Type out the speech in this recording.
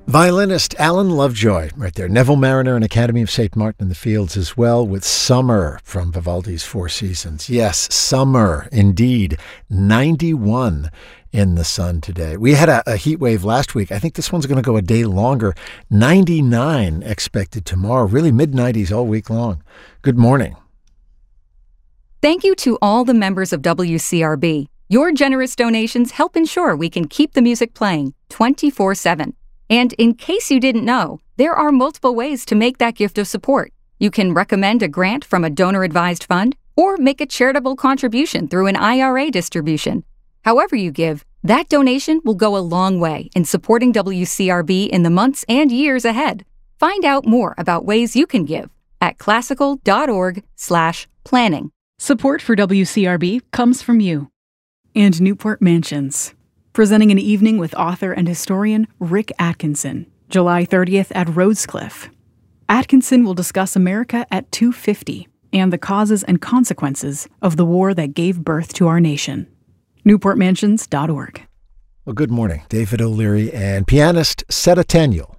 Violinist Alan Lovejoy, right there. Neville Mariner and Academy of St. Martin in the Fields as well, with Summer from Vivaldi's Four Seasons. Yes, summer, indeed. 91 in the sun today. We had a heat wave last week. I think this one's going to go a day longer. 99 expected tomorrow. Really mid-90s all week long. Good morning. Thank you to all the members of WCRB. Your generous donations help ensure we can keep the music playing 24/7. And in case you didn't know, there are multiple ways to make that gift of support. You can recommend a grant from a donor-advised fund or make a charitable contribution through an IRA distribution. However you give, that donation will go a long way in supporting WCRB in the months and years ahead. Find out more about ways you can give at classical.org/planning. Support for WCRB comes from you and Newport Mansions, presenting an evening with author and historian Rick Atkinson, July 30th at Rhodescliffe. Atkinson will discuss America at 250 and the causes and consequences of the war that gave birth to our nation. NewportMansions.org. Well, good morning. David O'Leary and pianist Seta Teniel